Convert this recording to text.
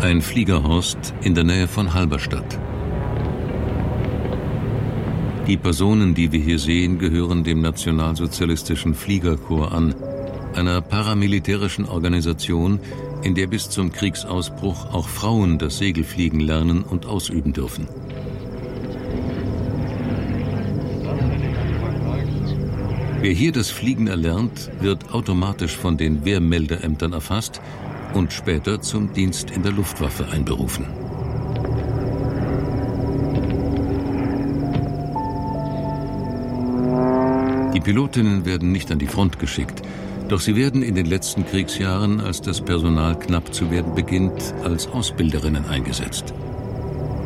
Ein Fliegerhorst in der Nähe von Halberstadt. Die Personen, die wir hier sehen, gehören dem Nationalsozialistischen Fliegerkorps an, einer paramilitärischen Organisation, in der bis zum Kriegsausbruch auch Frauen das Segelfliegen lernen und ausüben dürfen. Wer hier das Fliegen erlernt, wird automatisch von den Wehrmeldeämtern erfasst und später zum Dienst in der Luftwaffe einberufen. Die Pilotinnen werden nicht an die Front geschickt, doch sie werden in den letzten Kriegsjahren, als das Personal knapp zu werden beginnt, als Ausbilderinnen eingesetzt.